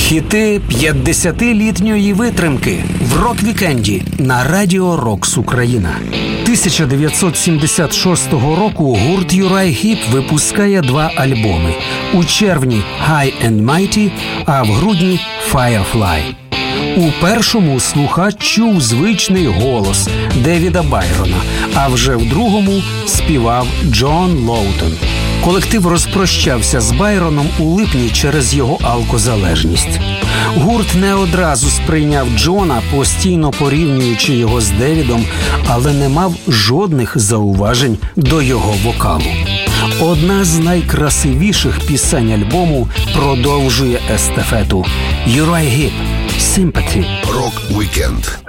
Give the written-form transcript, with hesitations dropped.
Хіти 50-літньої витримки в рок-вікенді на Радіо Рокс Україна. 1976 року гурт Юрай Гіп випускає 2 альбоми. У червні «High and Mighty», а в грудні «Firefly». У першому слухач чув звичний голос Девіда Байрона, а вже в другому співав Джон Лоутон. Колектив розпрощався з Байроном у липні через його алкозалежність. Гурт не одразу сприйняв Джона, постійно порівнюючи його з Девідом, але не мав жодних зауважень до його вокалу. Одна з найкрасивіших пісень альбому продовжує естафету. Юрай Гіп, «Sympathy». Рок-вікенд.